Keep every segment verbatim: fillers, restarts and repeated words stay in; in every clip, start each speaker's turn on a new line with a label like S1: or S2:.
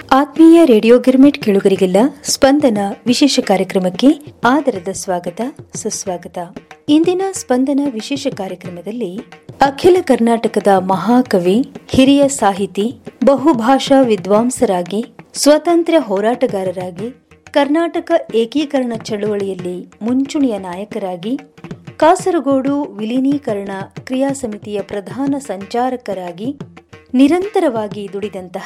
S1: ಆತ್ಮೀಯ ರೇಡಿಯೋ ಗಿರ್ಮಿಟ್ ಕೇಳುಗರಿಗೆಲ್ಲ ಸ್ಪಂದನ ವಿಶೇಷ ಕಾರ್ಯಕ್ರಮಕ್ಕೆ ಆದರದ ಸ್ವಾಗತ ಸುಸ್ವಾಗತ. ಇಂದಿನ ಸ್ಪಂದನ ವಿಶೇಷ ಕಾರ್ಯಕ್ರಮದಲ್ಲಿ ಅಖಿಲ ಕರ್ನಾಟಕದ ಮಹಾಕವಿ, ಹಿರಿಯ ಸಾಹಿತಿ, ಬಹುಭಾಷಾ ವಿದ್ವಾಂಸರಾಗಿ, ಸ್ವತಂತ್ರ ಹೋರಾಟಗಾರರಾಗಿ, ಕರ್ನಾಟಕ ಏಕೀಕರಣ ಚಳುವಳಿಯಲ್ಲಿ ಮುಂಚೂಣಿಯ ನಾಯಕರಾಗಿ, ಕಾಸರಗೋಡು ವಿಲೀನೀಕರಣ ಕ್ರಿಯಾ ಸಮಿತಿಯ ಪ್ರಧಾನ ಸಂಚಾಲಕರಾಗಿ ನಿರಂತರವಾಗಿ ದುಡಿದಂತಹ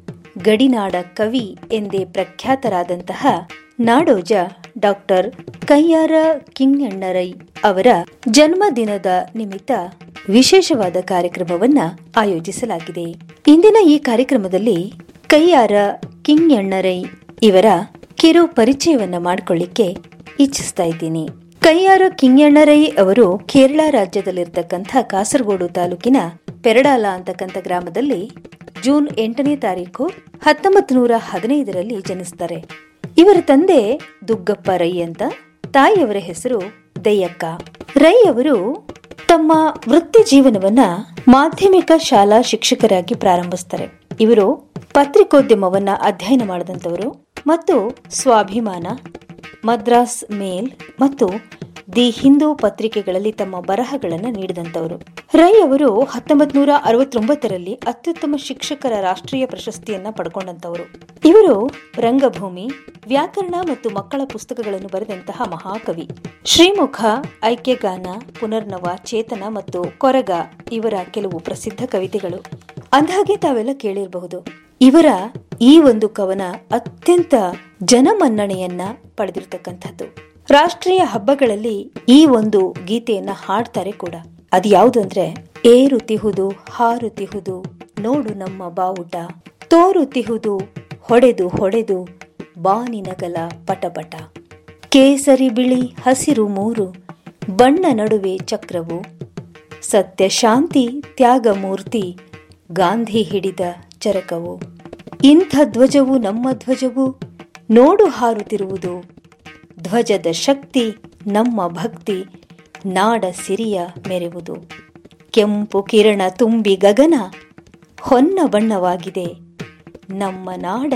S1: ಗಡಿನಾಡ ಕವಿ ಎಂದೇ ಪ್ರಖ್ಯಾತರಾದಂತಹ ನಾಡೋಜ ಡಾಕ್ಟರ್ ಕಯ್ಯಾರ ಕಿಞ್ಞಣ್ಣರೈ ಅವರ ಜನ್ಮದಿನದ ನಿಮಿತ್ತ ವಿಶೇಷವಾದ ಕಾರ್ಯಕ್ರಮವನ್ನ ಆಯೋಜಿಸಲಾಗಿದೆ. ಇಂದಿನ ಈ ಕಾರ್ಯಕ್ರಮದಲ್ಲಿ ಕಯ್ಯಾರ ಕಿಞ್ಞಣ್ಣರೈ ಇವರ ಕಿರು ಪರಿಚಯವನ್ನ ಮಾಡಿಕೊಳ್ಳಿಕ್ಕೆ ಇಚ್ಛಿಸ್ತಾ ಇದ್ದೀನಿ. ಕಯ್ಯಾರ ಕಿಞ್ಞಣ್ಣರೈ ಅವರು ಕೇರಳ ರಾಜ್ಯದಲ್ಲಿರ್ತಕ್ಕಂಥ ಕಾಸರಗೋಡು ತಾಲೂಕಿನ ಪೆರಡಾಲ ಅಂತಕ್ಕಂಥ ಗ್ರಾಮದಲ್ಲಿ ಜೂನ್ ಎಂಟನೇ ತಾರೀಕು ಹತ್ತೊಂಬತ್ತು ನೂರ ಹದಿನೈದರಲ್ಲಿ ಜನಿಸ್ತಾರೆ. ಇವರ ತಂದೆ ದುಗ್ಗಪ್ಪ ರೈ ಅಂತ, ತಾಯಿಯವರ ಹೆಸರು ದಯ್ಯಕ್ಕ. ರೈ ಅವರು ತಮ್ಮ ವೃತ್ತಿ ಜೀವನವನ್ನ ಮಾಧ್ಯಮಿಕ ಶಾಲಾ ಶಿಕ್ಷಕರಾಗಿ ಪ್ರಾರಂಭಿಸ್ತಾರೆ. ಇವರು ಪತ್ರಿಕೋದ್ಯಮವನ್ನ ಅಧ್ಯಯನ ಮಾಡಿದಂಥವರು ಮತ್ತು ಸ್ವಾಭಿಮಾನ, ಮದ್ರಾಸ್ ಮೇಲ್ ಮತ್ತು ದಿ ಹಿಂದೂ ಪತ್ರಿಕೆಗಳಲ್ಲಿ ತಮ್ಮ ಬರಹಗಳನ್ನು ನೀಡಿದಂಥವರು. ರೈ ಅವರು ಹತ್ತೊಂಬತ್ ನೂರ ಅರವತ್ತೊಂಬತ್ತರಲ್ಲಿ ಅತ್ಯುತ್ತಮ ಶಿಕ್ಷಕರ ರಾಷ್ಟ್ರೀಯ ಪ್ರಶಸ್ತಿಯನ್ನ ಪಡ್ಕೊಂಡಂತವರು. ಇವರು ರಂಗಭೂಮಿ, ವ್ಯಾಕರಣ ಮತ್ತು ಮಕ್ಕಳ ಪುಸ್ತಕಗಳನ್ನು ಬರೆದಂತಹ ಮಹಾಕವಿ. ಶ್ರೀಮುಖ, ಐಕ್ಯಗಾನ, ಪುನರ್ನವ, ಚೇತನ ಮತ್ತು ಕೊರಗ ಇವರ ಕೆಲವು ಪ್ರಸಿದ್ಧ ಕವಿತೆಗಳು. ಅಂದಹಾಗೆ ತಾವೆಲ್ಲ ಕೇಳಿರಬಹುದು, ಇವರ ಈ ಒಂದು ಕವನ ಅತ್ಯಂತ ಜನಮನ್ನಣೆಯನ್ನ ಪಡೆದಿರತಕ್ಕಂಥದ್ದು. ರಾಷ್ಟ್ರೀಯ ಹಬ್ಬಗಳಲ್ಲಿ ಈ ಒಂದು ಗೀತೆಯನ್ನ ಹಾಡ್ತಾರೆ ಕೂಡ. ಅದು ಯಾವುದು ಅಂದ್ರೆ, ಏರುತಿಹುದು ಹಾರುತಿಹುದು ನೋಡು ನಮ್ಮ ಬಾವುಟ, ತೋರುತಿಹುದು ಹೊಡೆದು ಹೊಡೆದು ಬಾನಿನಗಲ ಪಟಪಟ, ಕೇಸರಿ ಬಿಳಿ ಹಸಿರು ಮೂರು ಬಣ್ಣ ನಡುವೆ ಚಕ್ರವು, ಸತ್ಯ ಶಾಂತಿ ತ್ಯಾಗ ಮೂರ್ತಿ ಗಾಂಧಿ ಹಿಡಿದ ಚರಕವು, ಇಂಥ ಧ್ವಜವು ನಮ್ಮ ಧ್ವಜವು ನೋಡು ಹಾರುತ್ತಿರುವುದು, ಧ್ವಜದ ಶಕ್ತಿ ನಮ್ಮ ಭಕ್ತಿ ನಾಡ ಸಿರಿಯ ಮೆರೆವುದು, ಕೆಂಪು ಕಿರಣ ತುಂಬಿ ಗಗನ ಹೊನ್ನ ಬಣ್ಣವಾಗಿದೆ, ನಮ್ಮ ನಾಡ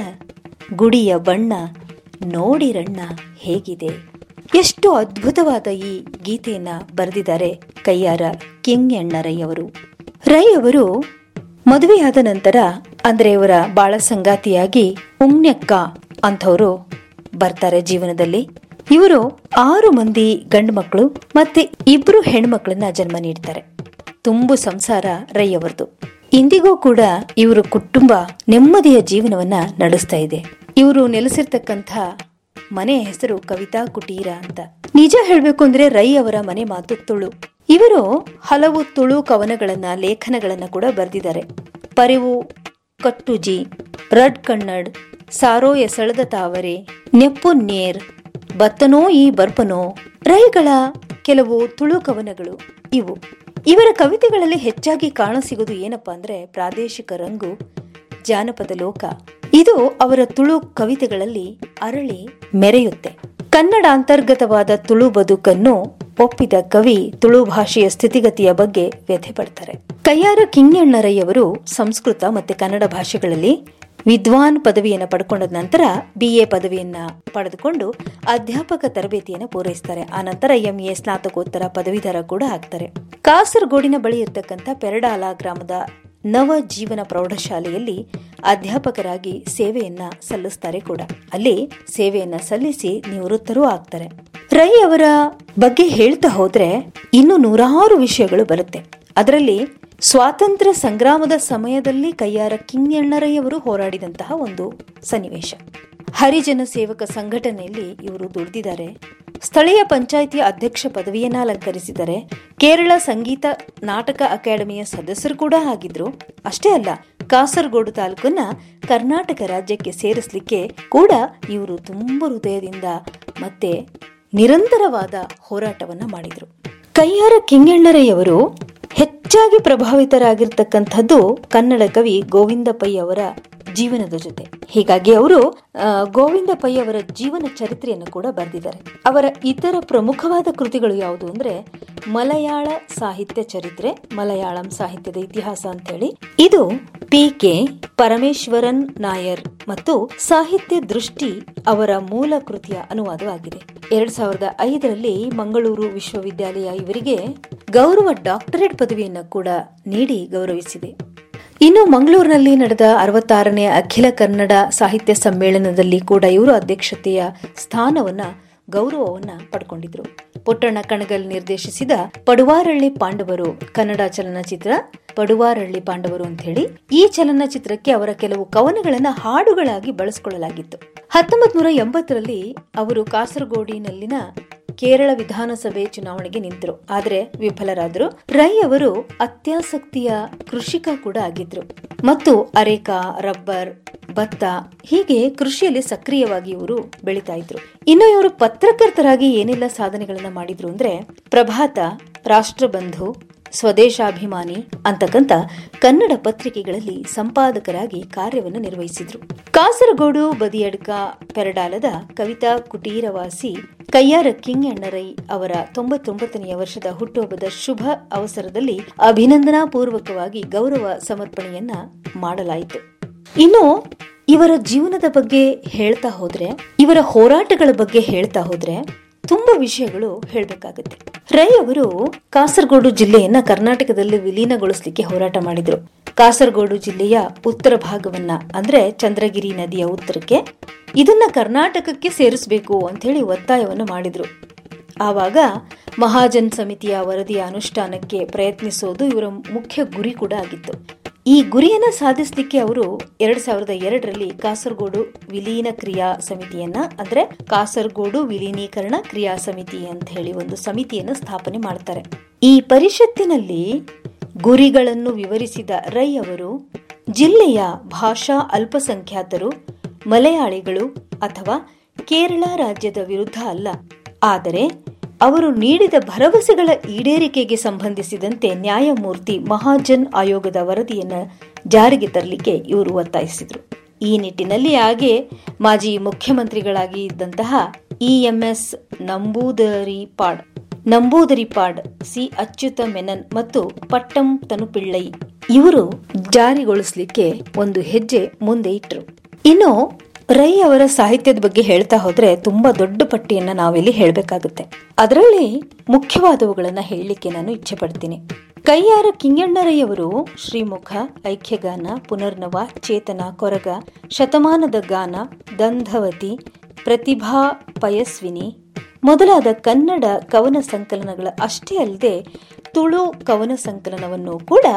S1: ಗುಡಿಯ ಬಣ್ಣ ನೋಡಿರಣ್ಣ ಹೇಗಿದೆ. ಎಷ್ಟು ಅದ್ಭುತವಾದ ಈ ಗೀತೆಯನ್ನ ಬರೆದಿದ್ದಾರೆ ಕಯ್ಯಾರ ಕಿಞ್ಞಣ್ಣರೈ ಅವರು. ರೈ ಅವರು ಮದುವೆಯಾದ ನಂತರ, ಅಂದ್ರೆ ಇವರ ಬಾಳ ಸಂಗಾತಿಯಾಗಿ ಉಮ್ನೆಕ್ಕ ಅಂಥವರು ಬರ್ತಾರೆ ಜೀವನದಲ್ಲಿ. ಇವರು ಆರು ಮಂದಿ ಗಂಡು ಮಕ್ಕಳು ಮತ್ತೆ ಇಬ್ರು ಹೆಣ್ಮಕ್ಳನ್ನ ಜನ್ಮ ನೀಡ್ತಾರೆ. ತುಂಬು ಸಂಸಾರ ರೈ ಅವರದು. ಇಂದಿಗೂ ಕೂಡ ಇವರು ಕುಟುಂಬ ನೆಮ್ಮದಿಯ ಜೀವನವನ್ನ ನಡೆಸ್ತಾ ಇದೆ. ಇವರು ನೆಲೆಸಿರ್ತಕ್ಕಂಥ ಮನೆ ಹೆಸರು ಕವಿತಾ ಕುಟೀರ ಅಂತ. ನಿಜ ಹೇಳ್ಬೇಕು ಅಂದ್ರೆ ರೈ ಅವರ ಮನೆ ಮಾತು ತುಳು. ಇವರು ಹಲವು ತುಳು ಕವನಗಳನ್ನ, ಲೇಖನಗಳನ್ನ ಕೂಡ ಬರೆದಿದ್ದಾರೆ. ಪರಿವು ಕಟ್ಟುಜಿ, ರಡ್ ಕನ್ನಡ್, ಸಾರೋ ಎಸಳದ ತಾವರೆ, ನೆಪ್ಪು ನೇರ್, ಬತ್ತನೋ ಈ ಬರ್ಪನೋ ರೈಗಳ ಕೆಲವು ತುಳು ಕವನಗಳು ಇವು. ಇವರ ಕವಿತೆಗಳಲ್ಲಿ ಹೆಚ್ಚಾಗಿ ಕಾಣಸಿಗೋದು ಏನಪ್ಪಾ ಅಂದ್ರೆ ಪ್ರಾದೇಶಿಕ ರಂಗು, ಜಾನಪದ ಲೋಕ. ಇದು ಅವರ ತುಳು ಕವಿತೆಗಳಲ್ಲಿ ಅರಳಿ ಮೆರೆಯುತ್ತೆ. ಕನ್ನಡ ಅಂತರ್ಗತವಾದ ತುಳು ಬದುಕನ್ನು ಒಪ್ಪಿದ ಕವಿ ತುಳು ಭಾಷೆಯ ಸ್ಥಿತಿಗತಿಯ ಬಗ್ಗೆ ವ್ಯಥೆ ಪಡ್ತಾರೆ. ಕಯ್ಯಾರ ಕಿಞ್ಞಣ್ಣರೈ ಅವರು ಸಂಸ್ಕೃತ ಮತ್ತೆ ಕನ್ನಡ ಭಾಷೆಗಳಲ್ಲಿ ವಿದ್ವಾನ್ ಪದವಿಯನ್ನು ಪಡ್ಕೊಂಡ ನಂತರ ಬಿ ಎ ಪದವಿಯನ್ನ ಪಡೆದುಕೊಂಡು ಅಧ್ಯಾಪಕ ತರಬೇತಿಯನ್ನು ಪೂರೈಸ್ತಾರೆ. ಆ ನಂತರ ಎಂ ಎ ಸ್ನಾತಕೋತ್ತರ ಪದವೀಧರ ಕೂಡ ಆಗ್ತಾರೆ. ಕಾಸರಗೋಡಿನ ಬಳಿ ಇರ್ತಕ್ಕಂಥ ಪೆರಡಾಲ ಗ್ರಾಮದ ನವ ಜೀವನ ಪ್ರೌಢಶಾಲೆಯಲ್ಲಿ ಅಧ್ಯಾಪಕರಾಗಿ ಸೇವೆಯನ್ನ ಸಲ್ಲಿಸ್ತಾರೆ ಕೂಡ. ಅಲ್ಲಿ ಸೇವೆಯನ್ನ ಸಲ್ಲಿಸಿ ನಿವೃತ್ತರೂ ಆಗ್ತಾರೆ. ರೈ ಅವರ ಬಗ್ಗೆ ಹೇಳ್ತಾ ಹೋದ್ರೆ ಇನ್ನು ನೂರಾರು ವಿಷಯಗಳು ಬರುತ್ತೆ. ಅದರಲ್ಲಿ ಸ್ವಾತಂತ್ರ್ಯ ಸಂಗ್ರಾಮದ ಸಮಯದಲ್ಲಿ ಕಯ್ಯಾರ ಕಿಞ್ಞಣ್ಣರೈ ಅವರು ಹೋರಾಡಿದಂತಹ ಒಂದು ಸನ್ನಿವೇಶ. ಹರಿಜನ ಸೇವಕ ಸಂಘಟನೆಯಲ್ಲಿ ಇವರು ದುಡಿದಿದ್ದಾರೆ. ಸ್ಥಳೀಯ ಪಂಚಾಯಿತಿಯ ಅಧ್ಯಕ್ಷ ಪದವಿಯನ್ನ ಅಲಂಕರಿಸಿದ್ದಾರೆ. ಕೇರಳ ಸಂಗೀತ ನಾಟಕ ಅಕಾಡೆಮಿಯ ಸದಸ್ಯರು ಕೂಡ ಆಗಿದ್ರು. ಅಷ್ಟೇ ಅಲ್ಲ, ಕಾಸರಗೋಡು ತಾಲೂಕನ್ನ ಕರ್ನಾಟಕ ರಾಜ್ಯಕ್ಕೆ ಸೇರಿಸಲಿಕ್ಕೆ ಕೂಡ ಇವರು ತುಂಬ ಹೃದಯದಿಂದ ಮತ್ತೆ ನಿರಂತರವಾದ ಹೋರಾಟವನ್ನ ಮಾಡಿದ್ರು. ಕಯ್ಯಾರ ಕಿಞ್ಞಣ್ಣರೈ ಅವರು ಹೆಚ್ಚಾಗಿ ಪ್ರಭಾವಿತರಾಗಿರ್ತಕ್ಕಂಥದ್ದು ಕನ್ನಡ ಕವಿ ಗೋವಿಂದ ಪೈ ಅವರ ಜೀವನದ ಜೊತೆ. ಹೀಗಾಗಿ ಅವರು ಗೋವಿಂದ ಪೈ ಅವರ ಜೀವನ ಚರಿತ್ರೆಯನ್ನು ಕೂಡ ಬರೆದಿದ್ದಾರೆ. ಅವರ ಇತರ ಪ್ರಮುಖವಾದ ಕೃತಿಗಳು ಯಾವುದು ಅಂದ್ರೆ ಮಲಯಾಳ ಸಾಹಿತ್ಯ ಚರಿತ್ರೆ, ಮಲಯಾಳಂ ಸಾಹಿತ್ಯದ ಇತಿಹಾಸ ಅಂತ ಹೇಳಿ. ಇದು ಪಿ ಕೆ ಪರಮೇಶ್ವರನ್ ನಾಯರ್ ಮತ್ತು ಸಾಹಿತ್ಯ ದೃಷ್ಟಿ ಅವರ ಮೂಲ ಕೃತಿಯ ಅನುವಾದವಾಗಿದೆ. ಎರಡ್ ಸಾವಿರದ ಐದರಲ್ಲಿ ಮಂಗಳೂರು ವಿಶ್ವವಿದ್ಯಾಲಯ ಇವರಿಗೆ ಗೌರವ ಡಾಕ್ಟರೇಟ್ ಪದವಿಯನ್ನು ಕೂಡ ನೀಡಿ ಗೌರವಿಸಿದೆ. ಇನ್ನು ಮಂಗಳೂರಿನಲ್ಲಿ ನಡೆದ ಅರವತ್ತಾರನೇ ಅಖಿಲ ಕನ್ನಡ ಸಾಹಿತ್ಯ ಸಮ್ಮೇಳನದಲ್ಲಿ ಕೂಡ ಇವರು ಅಧ್ಯಕ್ಷತೆಯ ಸ್ಥಾನವನ್ನ ಗೌರವವನ್ನ ಪಡ್ಕೊಂಡಿದ್ರು. ಪುಟ್ಟಣ್ಣ ಕಣಗಲ್ ನಿರ್ದೇಶಿಸಿದ ಪಡುವಾರಳ್ಳಿ ಪಾಂಡವರು ಕನ್ನಡ ಚಲನಚಿತ್ರ, ಪಡುವಾರಳ್ಳಿ ಪಾಂಡವರು ಅಂತ ಹೇಳಿ, ಈ ಚಲನಚಿತ್ರಕ್ಕೆ ಅವರ ಕೆಲವು ಕವನಗಳನ್ನ ಹಾಡುಗಳಾಗಿ ಬಳಸಿಕೊಳ್ಳಲಾಗಿತ್ತು. ಹತ್ತೊಂಬತ್ ನೂರ ಎಂಬತ್ತರಲ್ಲಿ ಅವರು ಕಾಸರಗೋಡಿನಲ್ಲಿನ ಕೇರಳ ವಿಧಾನಸಭೆ ಚುನಾವಣೆಗೆ ನಿಂತರು, ಆದರೆ ವಿಫಲರಾದರು. ರೈ ಅವರು ಅತ್ಯಾಸಕ್ತಿಯ ಕೃಷಿಕ ಕೂಡ ಆಗಿದ್ರು ಮತ್ತು ಅರೇಕಾ, ರಬ್ಬರ್, ಭತ್ತ ಹೀಗೆ ಕೃಷಿಯಲ್ಲಿ ಸಕ್ರಿಯವಾಗಿ ಇವರು ಬೆಳೀತಾ ಇದ್ರು. ಇನ್ನು ಇವರು ಪತ್ರಕರ್ತರಾಗಿ ಏನೆಲ್ಲ ಸಾಧನೆಗಳನ್ನ ಮಾಡಿದ್ರು ಅಂದ್ರೆ ಪ್ರಭಾತ, ರಾಷ್ಟ್ರಬಂಧು, ಸ್ವದೇಶಾಭಿಮಾನಿ ಅಂತಕ್ಕಂಥ ಕನ್ನಡ ಪತ್ರಿಕೆಗಳಲ್ಲಿ ಸಂಪಾದಕರಾಗಿ ಕಾರ್ಯವನ್ನು ನಿರ್ವಹಿಸಿದ್ರು. ಕಾಸರಗೋಡು ಬದಿಯಡ್ಕ ಪೆರಡಾಲದ ಕವಿತಾ ಕುಟೀರವಾಸಿ ಕಯ್ಯಾರ ಕಿಂಗಣ್ಣರೈ ಅವರ ತೊಂಬತ್ತೊಂಬತ್ತನೆಯ ವರ್ಷದ ಹುಟ್ಟುಹಬ್ಬದ ಶುಭ ಅವಸರದಲ್ಲಿ ಅಭಿನಂದನಾ ಪೂರ್ವಕವಾಗಿ ಗೌರವ ಸಮರ್ಪಣೆಯನ್ನ ಮಾಡಲಾಯಿತು. ಇನ್ನು ಇವರ ಜೀವನದ ಬಗ್ಗೆ ಹೇಳ್ತಾ ಹೋದ್ರೆ, ಇವರ ಹೋರಾಟಗಳ ಬಗ್ಗೆ ಹೇಳ್ತಾ ಹೋದ್ರೆ ತುಂಬಾ ವಿಷಯಗಳು ಹೇಳಬೇಕಾಗುತ್ತೆ. ರೈ ಅವರು ಕಾಸರಗೋಡು ಜಿಲ್ಲೆಯನ್ನ ಕರ್ನಾಟಕದಲ್ಲಿ ವಿಲೀನಗೊಳಿಸಲಿಕ್ಕೆ ಹೋರಾಟ ಮಾಡಿದ್ರು. ಕಾಸರಗೋಡು ಜಿಲ್ಲೆಯ ಉತ್ತರ ಭಾಗವನ್ನ ಅಂದ್ರೆ ಚಂದ್ರಗಿರಿ ನದಿಯ ಉತ್ತರಕ್ಕೆ ಇದನ್ನ ಕರ್ನಾಟಕಕ್ಕೆ ಸೇರಿಸಬೇಕು ಅಂತ ಹೇಳಿ ಒತ್ತಾಯವನ್ನು ಮಾಡಿದ್ರು. ಆವಾಗ ಮಹಾಜನ್ ಸಮಿತಿಯ ವರದಿಯ ಅನುಷ್ಠಾನಕ್ಕೆ ಪ್ರಯತ್ನಿಸೋದು ಇವರ ಮುಖ್ಯ ಗುರಿ ಕೂಡ ಆಗಿತ್ತು. ಈ ಗುರಿಯನ್ನ ಸಾಧಿಸಲಿಕ್ಕೆ ಅವರು ಎರಡ್ ಸಾವಿರದ ಎರಡರಲ್ಲಿ ಕಾಸರಗೋಡು ವಿಲೀನ ಕ್ರಿಯಾ ಸಮಿತಿಯನ್ನ ಅಂದ್ರೆ ಕಾಸರಗೋಡು ವಿಲೀನೀಕರಣ ಕ್ರಿಯಾ ಸಮಿತಿ ಅಂತ ಹೇಳಿ ಒಂದು ಸಮಿತಿಯನ್ನು ಸ್ಥಾಪನೆ ಮಾಡ್ತಾರೆ. ಈ ಪರಿಷತ್ತಿನಲ್ಲಿ ಗುರಿಗಳನ್ನು ವಿವರಿಸಿದ ರೈ ಅವರು ಜಿಲ್ಲೆಯ ಭಾಷಾ ಅಲ್ಪಸಂಖ್ಯಾತರು, ಮಲಯಾಳಿಗಳು ಅಥವಾ ಕೇರಳ ರಾಜ್ಯದ ವಿರುದ್ಧ ಅಲ್ಲ, ಆದರೆ ಅವರು ನೀಡಿದ ಭರವಸೆಗಳ ಈಡೇರಿಕೆಗೆ ಸಂಬಂಧಿಸಿದಂತೆ ನ್ಯಾಯಮೂರ್ತಿ ಮಹಾಜನ್ ಆಯೋಗದ ವರದಿಯನ್ನು ಜಾರಿಗೆ ತರಲಿಕ್ಕೆ ಇವರು ಒತ್ತಾಯಿಸಿದರು. ಈ ನಿಟ್ಟಿನಲ್ಲಿ ಹಾಗೆ ಮಾಜಿ ಮುಖ್ಯಮಂತ್ರಿಗಳಾಗಿ ಇದ್ದಂತಹ ಇ ಎಂ ಎಸ್ ನಂಬೂದರಿಪಾಡ್ ನಂಬೂದರಿಪಾಡ್ ಸಿ ಅಚ್ಯುತ ಮೆನನ್ ಮತ್ತು ಪಟ್ಟಂ ತನುಪಿಳ್ಳೈ ಇವರು ಜಾರಿಗೊಳಿಸಲಿಕ್ಕೆ ಒಂದು ಹೆಜ್ಜೆ ಮುಂದೆ ಇಟ್ಟರು. ಇನ್ನು ರೈ ಅವರ ಸಾಹಿತ್ಯದ ಬಗ್ಗೆ ಹೇಳ್ತಾ ಹೋದ್ರೆ ತುಂಬಾ ದೊಡ್ಡ ಪಟ್ಟಿಯನ್ನ ನಾವಿಲ್ಲಿ ಹೇಳಬೇಕಾಗುತ್ತೆ. ಅದರಲ್ಲಿ ಮುಖ್ಯವಾದವುಗಳನ್ನ ಹೇಳಲಿಕ್ಕೆ ನಾನು ಇಚ್ಛೆ ಪಡ್ತೀನಿ. ಕಯ್ಯಾರ ಕಿಂಗಣ್ಣರೈ ಅವರು ಶ್ರೀಮುಖ, ಐಕ್ಯಗಾನ, ಪುನರ್ನವ, ಚೇತನ, ಕೊರಗ, ಶತಮಾನದ ಗಾನ, ದಂಧವತಿ, ಪ್ರತಿಭಾ ಪಯಸ್ವಿನಿ ಮೊದಲಾದ ಕನ್ನಡ ಕವನ ಸಂಕಲನಗಳ ಅಷ್ಟೇ ಅಲ್ಲದೆ ತುಳು ಕವನ ಸಂಕಲನವನ್ನು ಕೂಡ